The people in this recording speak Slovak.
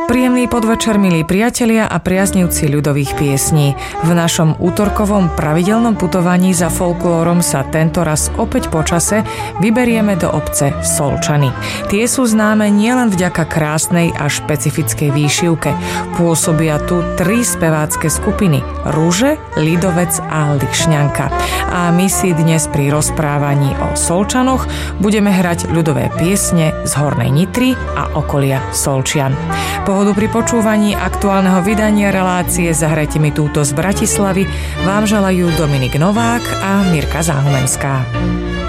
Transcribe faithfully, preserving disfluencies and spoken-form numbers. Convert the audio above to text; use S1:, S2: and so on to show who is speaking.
S1: Príjemný podvečer, milí priatelia a priaznivci ľudových piesní. V našom útorkovom pravidelnom putovaní za folklórom sa tentoraz opäť po čase vyberieme do obce Solčany. Tie sú známe nielen vďaka krásnej a špecifickej výšivke. Pôsobia tu tri spevácké skupiny: Rúže, Lidovec a Lišňanka. A my si dnes pri rozprávaní o Solčanoch budeme hrať ľudové piesne z Hornej Nitry a okolia Solčian. Pohodu pri počúvaní aktuálneho vydania relácie Zahrajte mi túto z Bratislavy vám želajú Dominik Novák a Mirka Záhumenská.